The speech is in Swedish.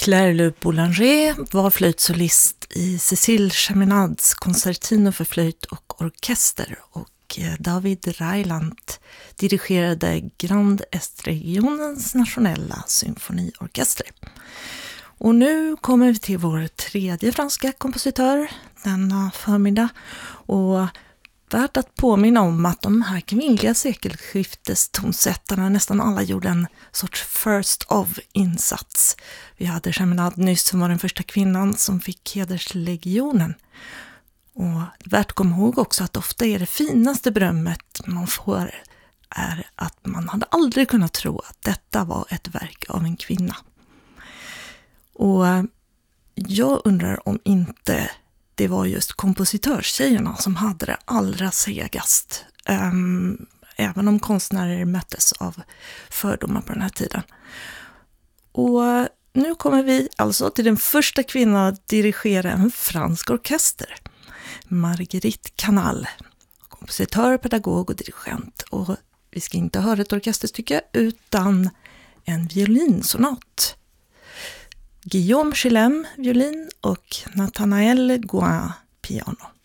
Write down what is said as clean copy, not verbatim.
Claire Le Boulanger var flöjtsolist i Cécile Chaminades konsertino för flöjt och orkester, och David Reiland dirigerade Grand Est-regionens nationella symfoniorkester. Och nu kommer vi till vår tredje franska kompositör denna förmiddag, och värt att påminna om att de här kvinnliga sekelskiftestonsättarna nästan alla gjorde en sorts first of-insats. Vi hade Chaminade nyss, som var den första kvinnan som fick hederslegionen. Och värt att komma ihåg också att ofta är det finaste berömmet man får är att man hade aldrig kunnat tro att detta var ett verk av en kvinna. Och jag undrar om inte det var just kompositörstjejerna som hade det allra segast. Även om konstnärer möttes av fördomar på den här tiden. Och nu kommer vi alltså till den första kvinnan att dirigera en fransk orkester. Marguerite Canal. Kompositör, pedagog och dirigent. Och vi ska inte höra ett orkesterstycke utan en violinsonat. Guillaume Chilem, violin, och Nathanaël Gouin, piano.